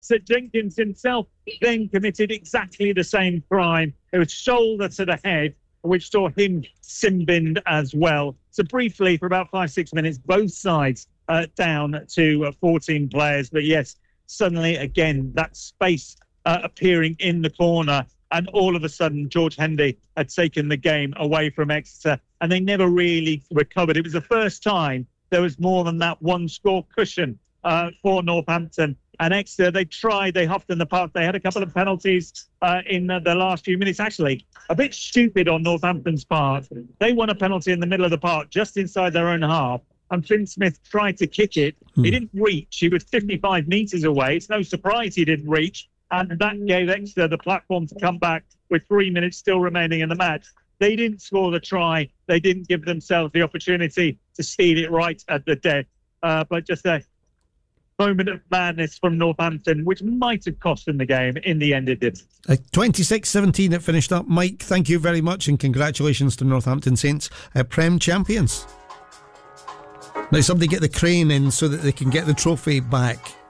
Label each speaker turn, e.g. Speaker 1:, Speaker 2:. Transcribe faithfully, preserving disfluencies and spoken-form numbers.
Speaker 1: St Jenkins himself then committed exactly the same crime. It was shoulder to the head, which saw him sin-binned as well. So briefly, for about five, six minutes, both sides uh, down to uh, fourteen players. But yes, suddenly, again, that space uh, appearing in the corner. And all of a sudden, George Hendy had taken the game away from Exeter, and they never really recovered. It was the first time there was more than that one score cushion uh, for Northampton. And Exeter, they tried, they huffed in the park. They had a couple of penalties uh, in uh, the last few minutes. Actually, a bit stupid on Northampton's part. They won a penalty in the middle of the park, just inside their own half. And Finn Smith tried to kick it. Hmm. He didn't reach. He was fifty-five metres away. It's no surprise he didn't reach. And that gave Exeter the platform to come back with three minutes still remaining in the match. They didn't score the try. They didn't give themselves the opportunity to steal it right at the death. Uh, but just a moment of madness from Northampton, which might have cost them the game. In the end, it didn't.
Speaker 2: Uh, twenty-six seventeen it finished up. Mike, thank you very much, and congratulations to Northampton Saints, uh, Prem champions. Now somebody get the crane in so that they can get the trophy back.